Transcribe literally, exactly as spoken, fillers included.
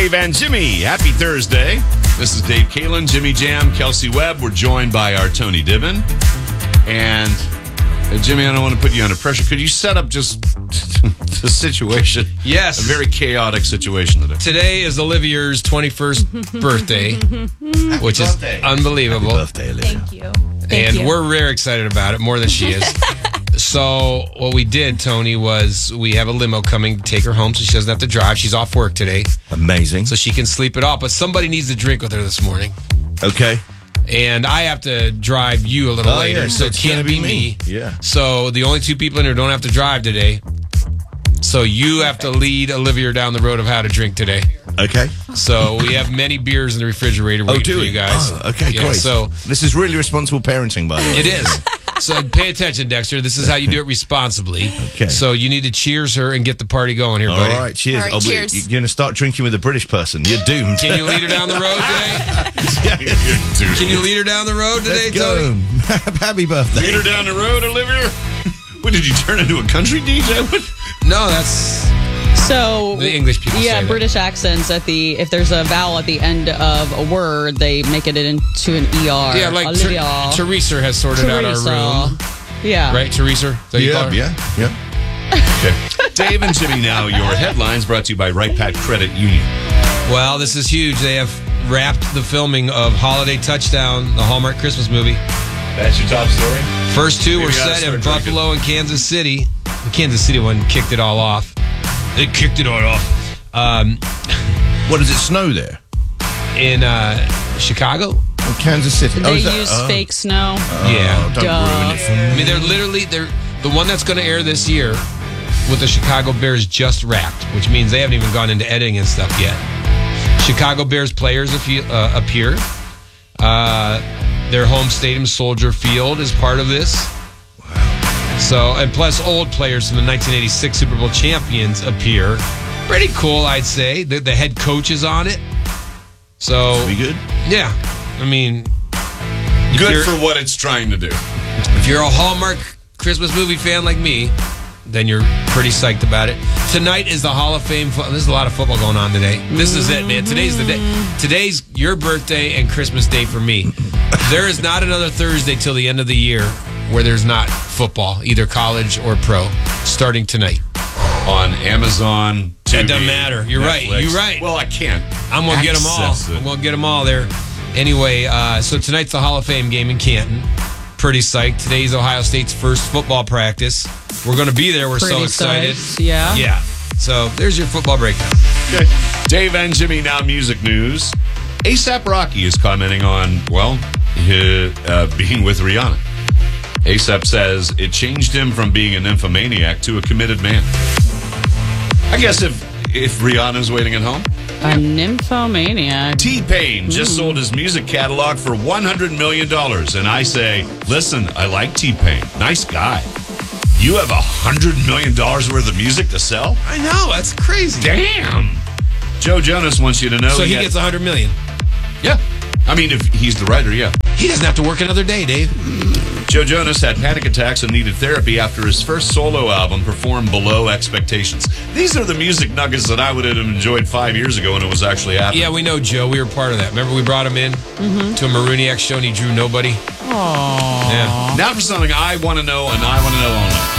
Dave and Jimmy. Happy Thursday. This is Dave Kalin, Jimmy Jam, Kelsey Webb. We're joined by our Tony Dibbin. And uh, Jimmy, I don't want to put you under pressure. Could you set up just the situation? Yes. A very chaotic situation today. Today is Olivia's twenty-first birthday, which birthday. is unbelievable. Happy birthday, Olivia. Thank you. Thank and you. we're very excited about it, more than she is. So what we did, Tony, was we have a limo coming to take her home so she doesn't have to drive. She's off work today. Amazing. So she can sleep it off. But somebody needs to drink with her this morning. Okay. And I have to drive you a little Oh, later, yeah, so so it it's can't gonna be be me. me. Yeah. So the only two people in here don't have to drive today. So you have to lead Olivia down the road of how to drink today. Okay. So we have many beers in the refrigerator waiting Oh, do for we? you guys. Oh, okay, Yeah, great. So This is really responsible parenting, by the way. it is. So pay attention, Dexter. This is how you do it responsibly. Okay. So you need to cheers her and get the party going here, All buddy. right, cheers. All right, Oh, wait, cheers. You're going to start drinking with a British person. You're doomed. Can you lead her down the road today? Can you lead her down the road today, Let's go. Tony? Happy birthday. Lead her down the road, Olivia. What, did you turn into a country D J? What? No, that's So the English people yeah, say that. British accents at the if there's a vowel at the end of a word, they make it into an E R. Yeah, like Olivia. Ter- Teresa has sorted out Teresa. our room. Yeah. Right, Teresa? Is that you call Yeah, her? yeah, yeah. Okay. Dave and Jimmy now, your headlines brought to you by Right Pat Credit Union. Well, this is huge. They have wrapped the filming of Holiday Touchdown, the Hallmark Christmas movie. That's your top story? First two Maybe were we gotta set in start Buffalo and Kansas City. The Kansas City one kicked it all off. They kicked it all off. Um, What, does it snow there? in uh, Chicago? Oh, Kansas City. They oh, is that- use oh. fake snow. Yeah. Don't Duh. ruin it for me. I mean, they're literally they're the one that's going to air this year with the Chicago Bears just wrapped, which means they haven't even gone into editing and stuff yet. Chicago Bears players appe- uh, appear. Uh, their home stadium, Soldier Field, is part of this. Wow. So, and plus, old players from the nineteen eighty-six Super Bowl champions appear. Pretty cool, I'd say. The, the head coach is on it. So, Be good. yeah. I mean, Good you're- for what it's trying to do. if you're a Hallmark Christmas movie fan like me, then you're pretty psyched about it. Tonight is the Hall of Fame. Fo- There's a lot of football going on today. This is it, man. Today's the day. Today's your birthday and Christmas day for me. There is not another Thursday till the end of the year where there's not football, either college or pro, starting tonight. On Amazon, T V, It doesn't matter. You're right. Netflix. You're right. Well, I can't. I'm gonna get them all. access it. I'm gonna get them all there. Anyway, uh, so tonight's the Hall of Fame game in Canton. Pretty psyched. Today's Ohio State's first football practice. We're gonna be there. We're so Pretty excited. psyched, yeah. Yeah. So there's your football breakdown. Okay. Dave and Jimmy, now music news. ASAP Rocky is commenting on, well, his, uh, being with Rihanna. ASAP says it changed him from being a nymphomaniac to a committed man. I guess if if Rihanna's waiting at home. A nymphomaniac. T-Pain just sold his music catalog for one hundred million dollars. And I say, listen, I like T-Pain. Nice guy. You have one hundred million dollars worth of music to sell? I know, that's crazy. Damn. Joe Jonas wants you to know. So he had- gets one hundred million. Yeah. I mean, if he's the writer, yeah. He doesn't have to work another day, Dave. Joe Jonas had panic attacks and needed therapy after his first solo album performed below expectations. These are the music nuggets that I would have enjoyed five years ago when it was actually happening. Yeah, we know Joe. We were part of that. Remember we brought him in to a Maruniac show and he drew nobody? Aww. Yeah. Now for something I want to know and I want to know only.